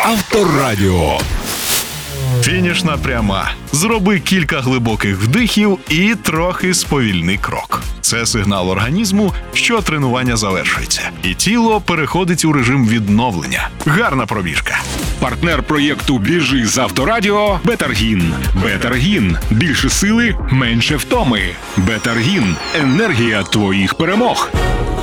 Авторадіо. Фінішна пряма. Зроби кілька глибоких вдихів і трохи сповільни крок. Це сигнал організму, що тренування завершується. І тіло переходить у режим відновлення. Гарна пробіжка. Партнер проєкту «Біжи з Авторадіо» – Бетаргін. Бетаргін. Більше сили, менше втоми. Бетаргін. Енергія твоїх перемог.